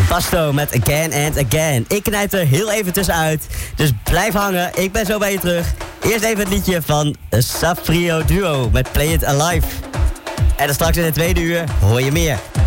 Pasto met Again and Again. Ik knijp er heel even tussenuit, dus blijf hangen. Ik ben zo bij je terug. Eerst even het liedje van Safrio Duo met Play It Alive. En dan straks in het tweede uur hoor je meer.